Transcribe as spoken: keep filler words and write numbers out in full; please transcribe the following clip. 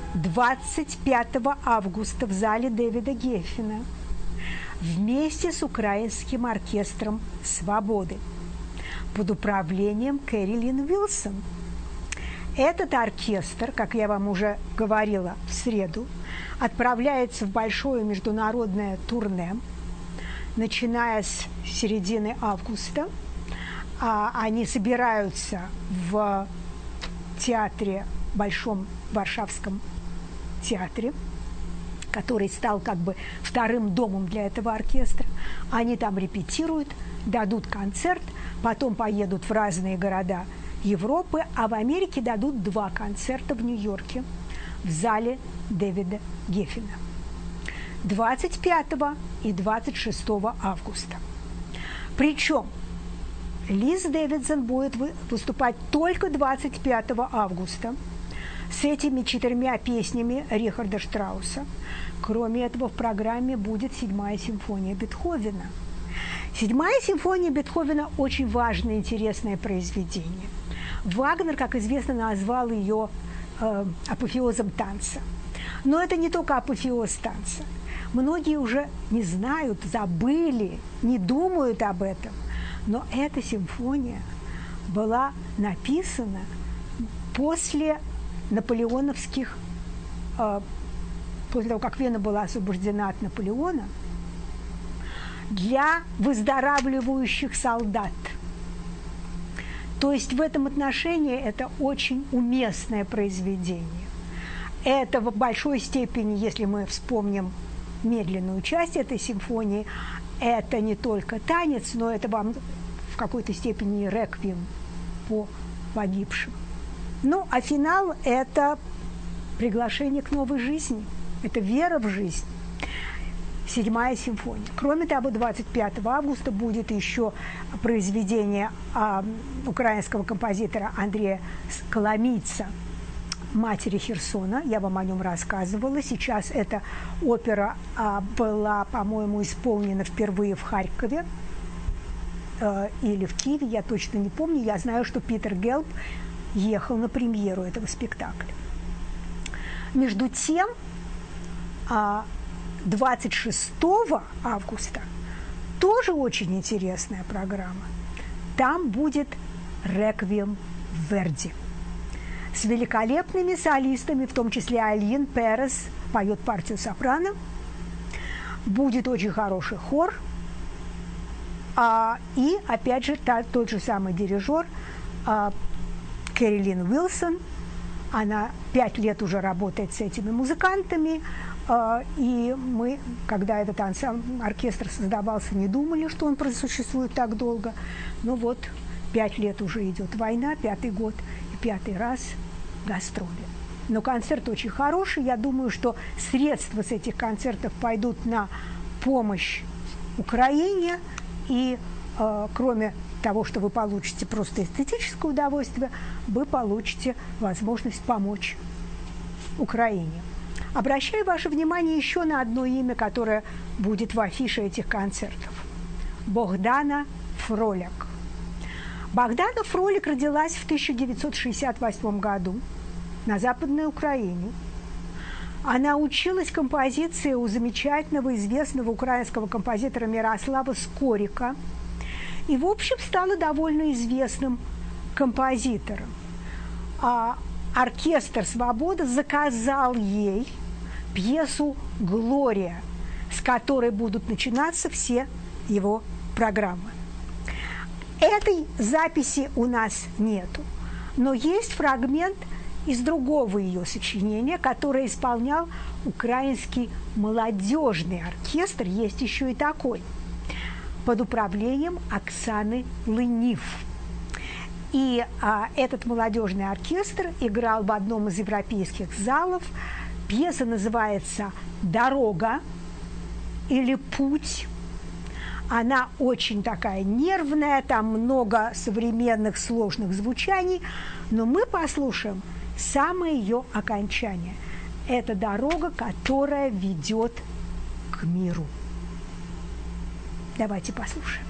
двадцать пятого августа в зале Дэвида Геффена вместе с Украинским оркестром «Свободы» под управлением Кэролин Уилсон. Этот оркестр, как я вам уже говорила в среду, отправляется в большое международное турне, начиная с середины августа. Они собираются в театре, Большом Варшавском театре, который стал как бы вторым домом для этого оркестра. Они там репетируют, дадут концерт, потом поедут в разные города Европы, а в Америке дадут два концерта в Нью-Йорке в зале Дэвида Геффена двадцать пятого и двадцать шестого августа. Причем Лиз Дэвидсон будет выступать только двадцать пятого августа с этими четырьмя песнями Рихарда Штрауса. Кроме этого, в программе будет седьмая симфония Бетховена. Седьмая симфония Бетховена – очень важное, интересное произведение. Вагнер, как известно, назвал ее э, апофеозом танца. Но это не только апофеоз танца. Многие уже не знают, забыли, не думают об этом. Но эта симфония была написана после наполеоновских, э, после того, как Вена была освобождена от Наполеона, для выздоравливающих солдат. То есть в этом отношении это очень уместное произведение. Это в большой степени, если мы вспомним медленную часть этой симфонии, это не только танец, но это вам в какой-то степени реквием по погибшим. Ну, а финал – это приглашение к новой жизни, это вера в жизнь. Седьмая симфония. Кроме того, двадцать пятого августа будет еще произведение а, украинского композитора Андрея Коломийца «Матери Херсона». Я вам о нем рассказывала. Сейчас эта опера а, была, по-моему, исполнена впервые в Харькове э, или в Киеве, я точно не помню. Я знаю, что Питер Гелб ехал на премьеру этого спектакля. Между тем, а, двадцать шестого августа тоже очень интересная программа. Там будет реквием Верди с великолепными солистами, в том числе Айлин Перес поет партию сопрано. Будет очень хороший хор. А, и, опять же, та, тот же самый дирижер а, Кэролин Уилсон. Она пять лет уже работает с этими музыкантами. И мы, когда этот ансамбль, оркестр создавался, не думали, что он просуществует так долго. Ну вот, пять лет уже идет война, пятый год и пятый раз гастроли. Но концерт очень хороший. Я думаю, что средства с этих концертов пойдут на помощь Украине. И э, кроме того, что вы получите просто эстетическое удовольствие, вы получите возможность помочь Украине. Обращаю ваше внимание еще на одно имя, которое будет в афише этих концертов. Богдана Фроляк. Богдана Фроляк родилась в тысяча девятьсот шестьдесят восьмом году на Западной Украине. Она училась композиции у замечательного, известного украинского композитора Мирослава Скорика и, в общем, стала довольно известным композитором. А оркестр «Свобода» заказал ей пьесу «Глория», с которой будут начинаться все его программы. Этой записи у нас нету, но есть фрагмент из другого ее сочинения, которое исполнял украинский молодежный оркестр, есть еще и такой, под управлением Оксаны Лынив. И а, этот молодежный оркестр играл в одном из европейских залов. Пьеса называется «Дорога» или «Путь». Она очень такая нервная, там много современных сложных звучаний, но мы послушаем самое ее окончание. Это дорога, которая ведет к миру. Давайте послушаем.